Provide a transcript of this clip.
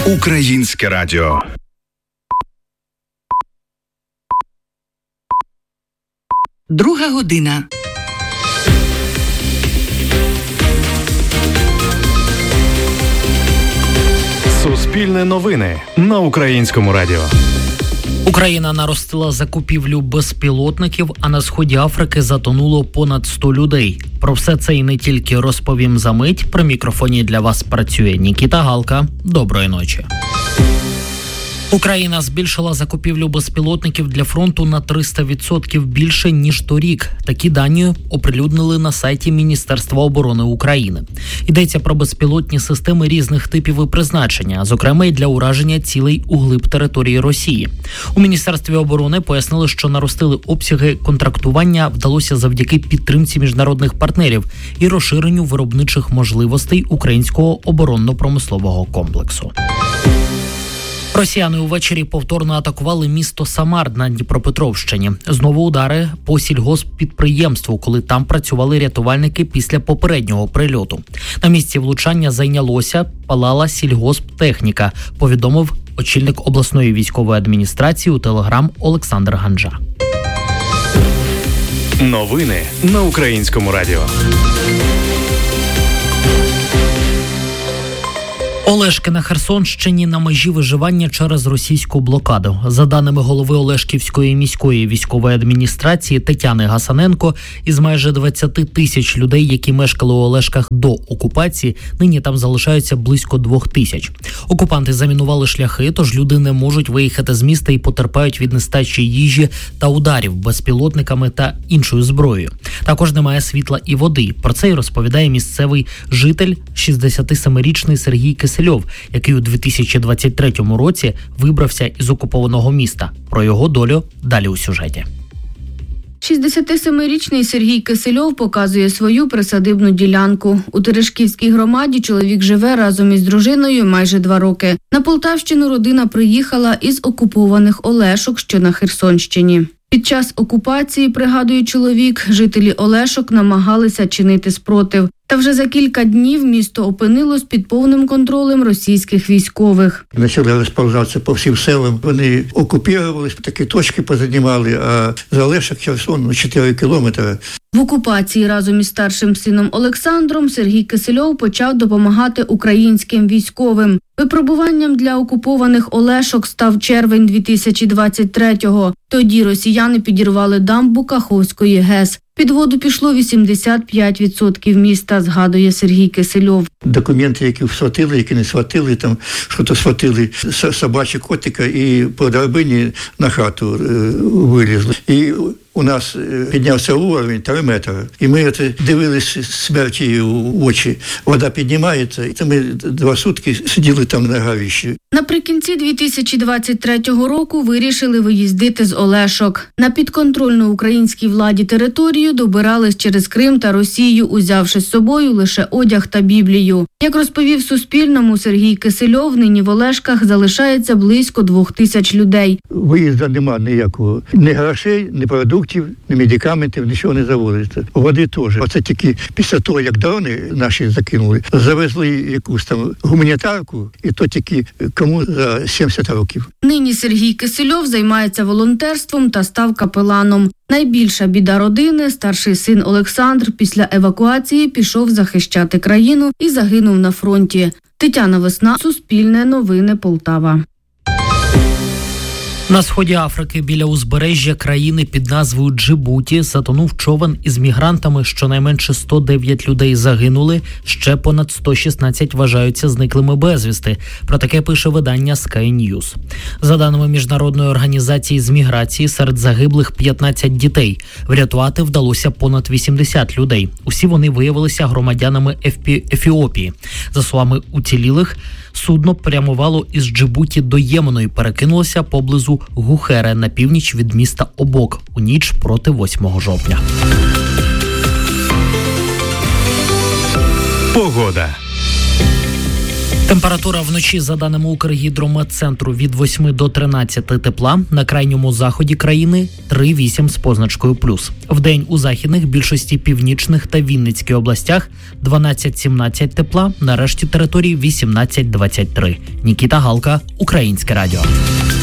Українське радіо. Друга година. Суспільне новини на Українському радіо. Україна наростила закупівлю безпілотників, а на сході Африки затонуло понад 100 людей. Про все це і не тільки розповім за мить. При мікрофоні для вас працює Нікіта Галка. Доброї ночі. Україна збільшила закупівлю безпілотників для фронту на 300% більше, ніж торік. Такі дані оприлюднили на сайті Міністерства оборони України. Йдеться про безпілотні системи різних типів і призначення, зокрема й для ураження цілей углиб території Росії. У Міністерстві оборони пояснили, що наростили обсяги контрактування вдалося завдяки підтримці міжнародних партнерів і розширенню виробничих можливостей українського оборонно-промислового комплексу. Росіяни увечері повторно атакували місто Самар на Дніпропетровщині. Знову удари по сільгосппідприємству, коли там працювали рятувальники після попереднього прильоту. На місці влучання зайнялося, палала сільгосптехніка, повідомив очільник обласної військової адміністрації у Телеграм Олександр Ганджа. Новини на Українському радіо. Олешки на Херсонщині на межі виживання через російську блокаду. За даними голови Олешківської міської військової адміністрації Тетяни Гасаненко, із майже 20 тисяч людей, які мешкали у Олешках до окупації, нині там залишаються близько 2 тисяч. Окупанти замінували шляхи, тож люди не можуть виїхати з міста і потерпають від нестачі їжі та ударів безпілотниками та іншою зброєю. Також немає світла і води. Про це й розповідає місцевий житель, 67-річний Сергій Кисельов, який у 2023 році вибрався із окупованого міста. Про його долю далі у сюжеті. 67-річний Сергій Кисельов показує свою присадибну ділянку. У Терешківській громаді чоловік живе разом із дружиною майже 2 роки. На Полтавщину родина приїхала із окупованих Олешок, що на Херсонщині. Під час окупації, пригадує чоловік, жителі Олешок намагалися чинити спротив. Та вже за кілька днів місто опинилось під повним контролем російських військових. Почали розповзатися по всім селам. Вони окупувалися, такі точки позанімали, а за Олешок Херсон 4 кілометри. В окупації разом із старшим сином Олександром Сергій Кисельов почав допомагати українським військовим. Випробуванням для окупованих Олешок став червень 2023-го. Тоді росіяни підірвали дамбу Каховської ГЕС. Під воду пішло 85% міста, згадує Сергій Кисельов. Документи, які схватили, які не схватили, там що-то схватили, собачі котика і по драбині на хату вилізли. І у нас піднявся уровень 3 метри. І ми дивилися смерті в очі. Вода піднімається, і ми 2 сутки сиділи там на горищі. Наприкінці 2023 року вирішили виїздити з Олешок. На підконтрольну українській владі територію добирались через Крим та Росію, узявши з собою лише одяг та Біблію. Як розповів Суспільному Сергій Кисельов, нині в Олешках залишається близько 2 тисяч людей. Виїзду нема ніякого. Ні грошей, ні продуктів, ні медикаментів, нічого не завозиться. Води теж. Оце тільки після того, як дрони наші закинули, завезли якусь там гуманітарку, і то тільки кому за 70 років. Нині Сергій Кисельов займається волонтерством та став капеланом. Найбільша біда родини – старший син Олександр після евакуації пішов захищати країну і загинув на фронті. Тетяна Весна, Суспільне новини, Полтава. На сході Африки біля узбережжя країни під назвою Джибуті затонув човен із мігрантами. Щонайменше 109 людей загинули, ще понад 116 вважаються зниклими безвісти. Про таке пише видання Sky News. За даними Міжнародної організації з міграції, серед загиблих 15 дітей. Врятувати вдалося понад 80 людей. Усі вони виявилися громадянами Ефіопії. За словами уцілілих, судно прямувало із Джибуті до Ємену і перекинулося поблизу Гухере на північ від міста Обок у ніч проти 8 жовтня. Погода. Температура вночі, за даними Укргідрометцентру, від 8 до 13 тепла. На крайньому заході країни 3-8 з позначкою плюс. Вдень у західних, більшості північних та Вінницькій областях 12-17 тепла. На решті території 18-23. Нікіта Галка, Українське радіо.